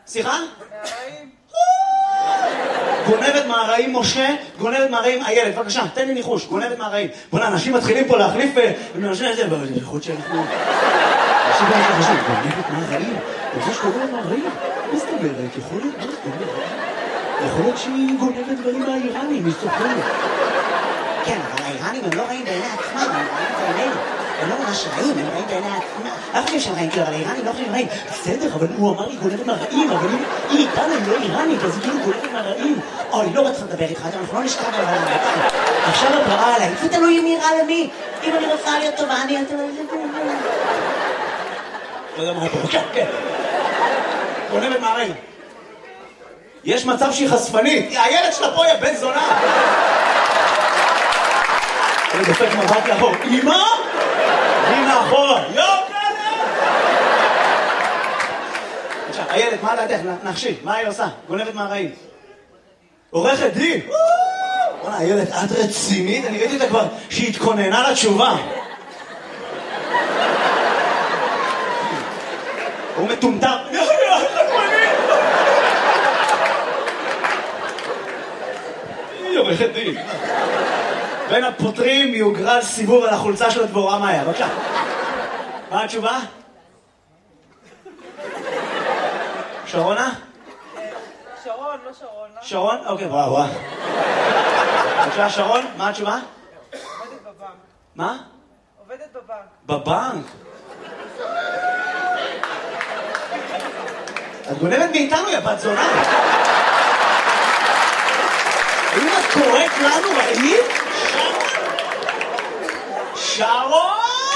סליחה? גונבת מהרעים משה, גונבת מהרעים איילת. בבקשה, תן לי ניחוש, גונבת מהרעים. בוא'נה, אנשים מתחילים פה להחליף ומנשן את זה, יכול שאנחנו... אנשים באמת חשוב, גונבת מהרעים? אתה חושב שגונבת מהרעים? מה זאת אומרת? יכול להיות שהיא גונבת דברים מהאיראנים, היא סוחרת. כן, אבל האיראנים הם לא רעים בעיני עצמם, הם רעים בעינינו. הם לא ממש רעים, הם רעים בעיני עצמם. אנחנו חושבים שהם רעים, אבל האיראנים לא חושבים רעים. בסדר, אבל הוא אמר לי גונבת מהרעים, אבל היא איתנו, היא לא איראנית, אז היא כאילו גונבת מהרעים. אוי, לא רוצה לדבר איתך, אנחנו לא נשכב על העולם. עכשיו הפרעה עליי, זה תלוי מי רע למי. אם אני רוצה להיות טובה, אני... לא יודע מה פה, כן. גונבת מהרעים. יש מצב שהיא חשפנית. הילד שלה פה, יא בן זונה. אני דופק מבט לאחור. אמא? היא מאחורה. עכשיו, הילד, מה לידך? נחשי, מה היא עושה? גונבת מהרעים. עורכת דין. בוא'נה, הילד, את רצינית? אני ראיתי אותה כבר שהיא התכוננה לתשובה. הוא מטומטם. היא עורכת דין. בין הפותרים יוגרל סיבוב על החולצה של הדבורה מאיה. בבקשה. מה התשובה? שרונה? שרון, לא שרון. שרון? אוקיי, וואו. בבקשה, שרון, מה התשובה? עובדת בבנק. מה? עובדת בבנק. בבנק? את גונבת מאיתנו, יא בת זונה. אם את קוראת לנו רעים? שרון!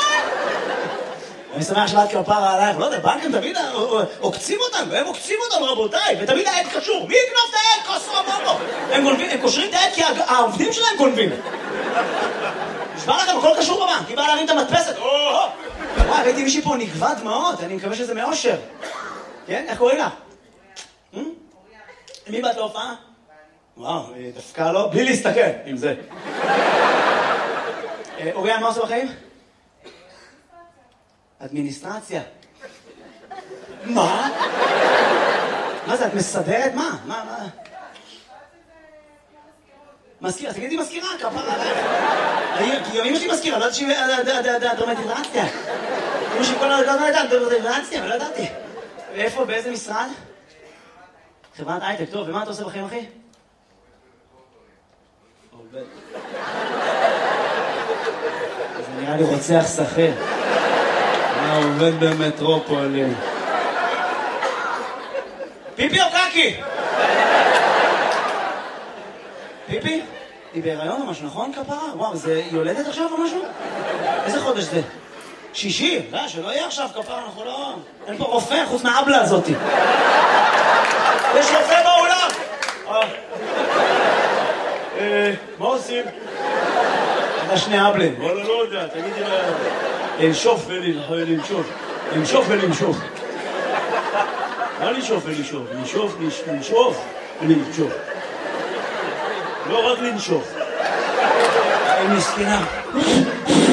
אני שמח שלאת כפרה עלייך, לא יודע, בנקים תמיד עוקצים אותנו, הם עוקצים אותנו רבותיי, ותמיד העד קשור. מי יקנוב את העד? כוסו המומו. הם קושרים את העד כי העובדים שלהם גונבים. נשמע לכם, הכל קשור בבנק, היא באה להרים את המדפסת. וואי, ראיתי מישהי פה נגבה דמעות, אני מקווה שזה מאושר. כן? איך קוראים לך? מי באת להופעה? וואו, דווקא לא, בלי להסתכל עם זה. אוריאן, מה עושה בחיים? אדמיניסטרציה. מה? מה זה, את מסדרת? מה? מזכירה, תגידי מזכירה, כפרה עליך. כי אמא שלי מזכירה, לא יודעת שהיא אדמיניסטרציה. אמא שלי כל הזמן הייתה אדמיניסטרציה, לא ידעתי. ואיפה, באיזה משרד? חברת הייטק, טוב, ומה אתה עושה בחיים, אחי? עובד. זה נראה לי רוצח שכיר. עובד במטרופולין. פיפי או קקי? פיפי? היא בהיריון או משהו, נכון כפרה? וואו, זה יולדת עכשיו או משהו? איזה חודש זה? שישי? לא, שלא יהיה עכשיו כפרה, אנחנו לא... אין פה רופא חוץ מהאבלה הזאתי. יש רופא באולם! מה עושים? אתה שני אבלים. וואלה, לא יודע, תגידי לה... לנשוף ולנשוף. לנשוף ולנשוף. מה לנשוף ולנשוף? לנשוף ולנשוף. לא רק לנשוף. היא מסכנה.